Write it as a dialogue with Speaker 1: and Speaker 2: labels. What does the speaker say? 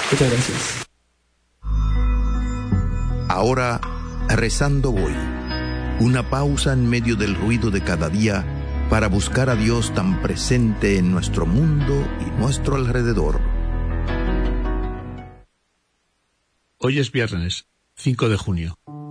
Speaker 1: Muchas gracias.
Speaker 2: Ahora, rezando voy. Una pausa en medio del ruido de cada día para buscar a Dios tan presente en nuestro mundo y nuestro alrededor.
Speaker 3: Hoy es viernes, 5 de junio.